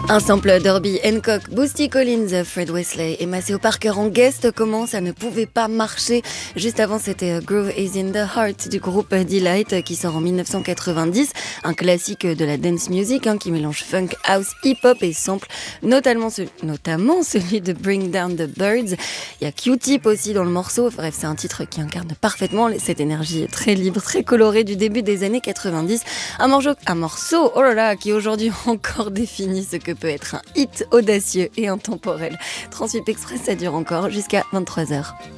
Un sample d'Herbie Hancock, Boosty Collins, Fred Wesley et Maceo Parker en guest. Comment ça ne pouvait pas marcher. Juste avant, c'était Groove is in the Heart du groupe Delight qui sort en 1990. Un classique de la dance music qui mélange funk, house, hip-hop et sample, notamment celui de Bring Down the Birds. Il y a Q-Tip aussi dans le morceau. Bref, c'est un titre qui incarne parfaitement cette énergie très libre, très colorée du début des années 90. Un morceau, oh là là, qui aujourd'hui encore définit ce que peut être un hit audacieux et intemporel. Transcript Express, ça dure encore jusqu'à 23h.